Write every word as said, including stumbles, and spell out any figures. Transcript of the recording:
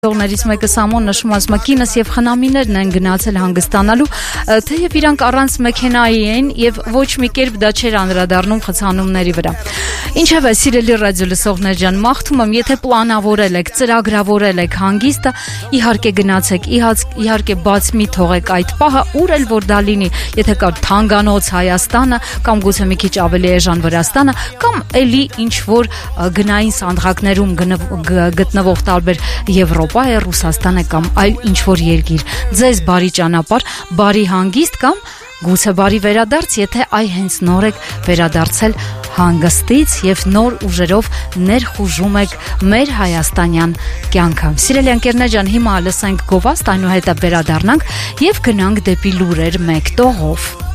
Ներից մեկը Սամոն նշում ասում է կինս եւ խնամիներն են գնացել հանգստանալու, թեև իրանք առանց մեքենայի են եւ ոչ մի կերպ դա չէր անդրադառնում խցանումների վրա։ Ինչևէ, սիրելի ռադիո լսողներ ջան, մաղթում եմ, եթե պլանավորել եք, ծրագրավորել եք հանգիստը, իհարկե գնացեք, իհարկե բաց մի թողեք այդ պահը, ուր էլ որ դա լինի, եթե կա թանգանոց Հայաստանը կամ գուցե մի քիչ ավելի էժան Վրաստանը կամ էլի ինչ որ գնային սանդղակներում գտնվող տարբեր Եվրոպա է, Ռուսաստան է կամ այլ ինչ որ երկիր, ձեզ բարի ճանապարհ, բարի հանգիստ կամ գուցե բարի վերադարձ, եթե այ հենց նոր եք վերադարձել հանգստից եւ նոր ուժերով ներխուժում եք մեր հայաստանյան կյանքը։ Սիրելի ընկերներ ջան, հիմա լսենք գովաստ, այնուհետև վերադառնանք եւ գնանք դեպի լուրեր մեկ տողով։